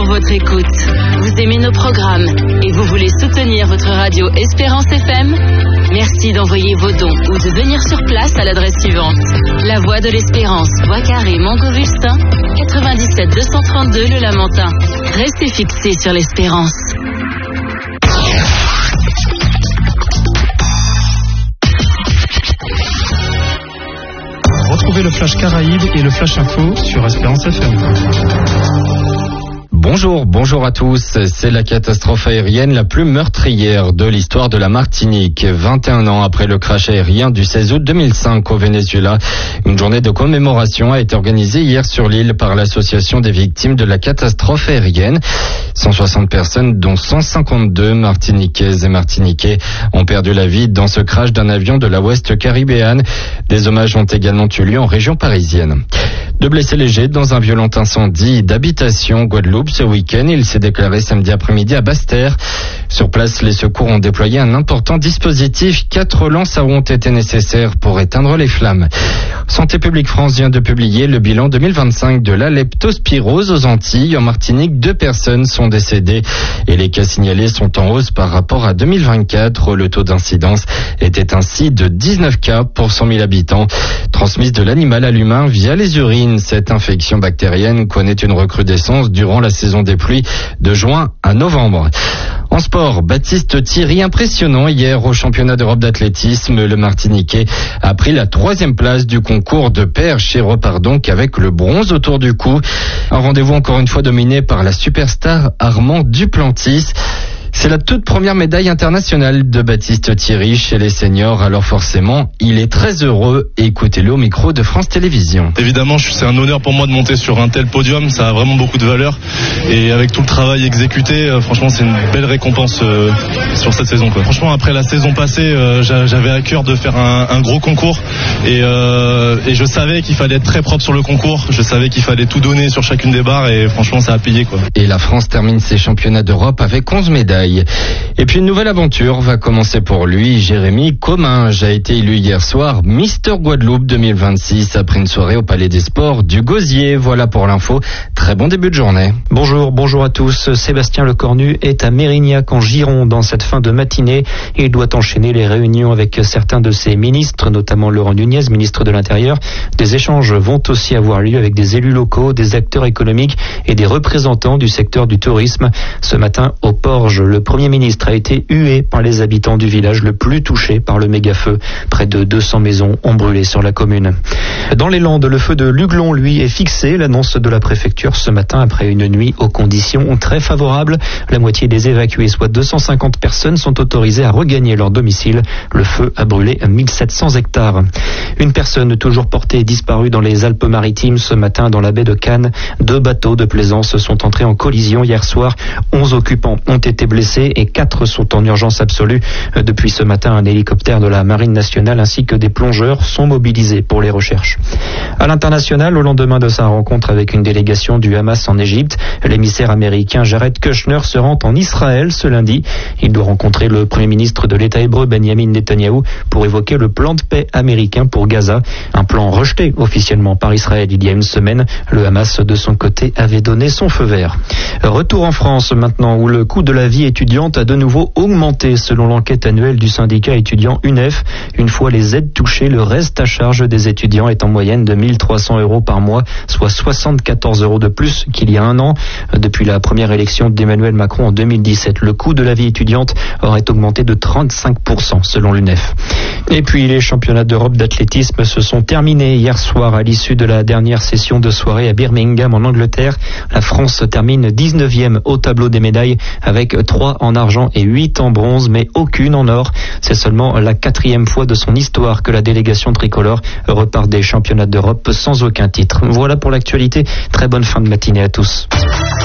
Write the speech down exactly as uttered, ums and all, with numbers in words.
pour votre écoute. Vous aimez nos programmes et vous voulez soutenir votre radio Espérance F M? Merci d'envoyer vos dons ou de venir sur place à l'adresse suivante. La Voie de l'Espérance, Bois Carré, Montgovustin, quatre-vingt-dix-sept deux cent trente-deux Le Lamentin. Restez fixés sur l'Espérance. Retrouvez le Flash Caraïbes et le Flash Info sur Espérance F M. Bonjour, bonjour à tous. C'est la catastrophe aérienne la plus meurtrière de l'histoire de la Martinique. vingt et un ans après le crash aérien du seize août deux mille cinq au Venezuela, une journée de commémoration a été organisée hier sur l'île par l'association des victimes de la catastrophe aérienne. cent soixante personnes, dont cent cinquante-deux Martiniquaises et Martiniquais, ont perdu la vie dans ce crash d'un avion de la Ouest caribéenne. Des hommages ont également eu lieu en région parisienne. Deux blessés légers dans un violent incendie d'habitation Guadeloupe ce week-end. Il s'est déclaré samedi après-midi à Basse-Terre. Sur place, les secours ont déployé un important dispositif. Quatre lances ont été nécessaires pour éteindre les flammes. Santé publique France vient de publier le bilan deux mille vingt-cinq de la leptospirose aux Antilles. En Martinique, deux personnes sont décédées et les cas signalés sont en hausse par rapport à deux mille vingt-quatre. Le taux d'incidence était ainsi de dix-neuf cas pour cent mille habitants. Transmise de l'animal à l'humain via les urines, cette infection bactérienne connaît une recrudescence durant la saison des pluies de juin à novembre. En sport, Baptiste Thierry impressionnant hier au championnat d'Europe d'athlétisme. Le Martiniquais a pris la troisième place du concours de perche et repart donc avec le bronze autour du cou. Un rendez-vous encore une fois dominé par la superstar Armand Duplantis. C'est la toute première médaille internationale de Baptiste Thierry chez les seniors, alors forcément, il est très heureux. Écoutez-le au micro de France Télévisions. Évidemment, c'est un honneur pour moi de monter sur un tel podium, ça a vraiment beaucoup de valeur. Et avec tout le travail exécuté, franchement, c'est une belle récompense euh, sur cette saison, quoi. Franchement, après la saison passée, euh, j'avais à cœur de faire un, un gros concours. Et, euh, et je savais qu'il fallait être très propre sur le concours, je savais qu'il fallait tout donner sur chacune des barres et franchement, ça a payé, quoi. Et la France termine ses championnats d'Europe avec onze médailles. Et puis une nouvelle aventure va commencer pour lui. Jérémy Comminges a été élu hier soir Mister Guadeloupe deux mille vingt-six après une soirée au Palais des Sports du Gosier. Voilà pour l'info. Très bon début de journée. Bonjour, bonjour à tous. Sébastien Lecornu est à Mérignac en Gironde dans cette fin de matinée. Il doit enchaîner les réunions avec certains de ses ministres, notamment Laurent Nunez, ministre de l'Intérieur. Des échanges vont aussi avoir lieu avec des élus locaux, des acteurs économiques et des représentants du secteur du tourisme. Ce matin, au Porge, le Premier ministre a été hué par les habitants du village le plus touché par le méga-feu. Près de deux cents maisons ont brûlé sur la commune. Dans les Landes, le feu de Luglon, lui, est fixé. L'annonce de la préfecture ce matin après une nuit aux conditions très favorables. La moitié des évacués, soit deux cent cinquante personnes, sont autorisées à regagner leur domicile. Le feu a brûlé mille sept cents hectares. Une personne toujours portée disparue dans les Alpes-Maritimes ce matin dans la baie de Cannes. Deux bateaux de plaisance sont entrés en collision hier soir. Onze occupants ont été blessés et quatre sont en urgence absolue. Depuis ce matin, un hélicoptère de la Marine nationale ainsi que des plongeurs sont mobilisés pour les recherches. À l'international, au lendemain de sa rencontre avec une délégation du Hamas en Égypte, l'émissaire américain Jared Kushner se rend en Israël ce lundi. Il doit rencontrer le Premier ministre de l'État hébreu Benjamin Netanyahou pour évoquer le plan de paix américain pour Gaza. Un plan rejeté officiellement par Israël il y a une semaine. Le Hamas, de son côté, avait donné son feu vert. Retour en France maintenant, où le coût de la vie étudiante a de nouveau augmenté selon l'enquête annuelle du syndicat étudiant U N E F. Une fois les aides touchées, le reste à charge des étudiants est en moyenne de mille trois cents euros par mois, soit soixante-quatorze euros de plus qu'il y a un an. Depuis la première élection d'Emmanuel Macron en deux mille dix-sept, le coût de la vie étudiante aurait augmenté de trente-cinq pour cent selon l'U N E F. Et puis les championnats d'Europe d'athlétisme se sont terminés hier soir à l'issue de la dernière session de soirée à Birmingham en Angleterre. La France termine dix-neuvième au tableau des médailles avec trois en argent et huit en bronze, mais aucune en or. C'est seulement la quatrième fois de son histoire que la délégation tricolore repart des championnats d'Europe sans aucun titre. Voilà pour l'actualité. Très bonne fin de matinée à tous.